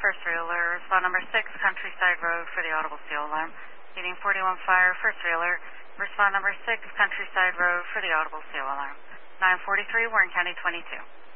first reeler. Respond number 6, Countryside Road for the audible seal alarm. Heating 41 fire, first reeler. Respond number 6, Countryside Road for the audible seal alarm. 943, Warren County 22.